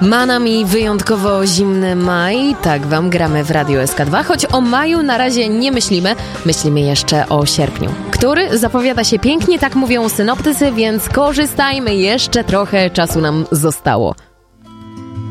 Ma nami wyjątkowo zimny maj, tak wam gramy w Radiu SK2, choć o maju na razie nie myślimy jeszcze o sierpniu, który zapowiada się pięknie, tak mówią synoptycy, więc korzystajmy, jeszcze trochę czasu nam zostało.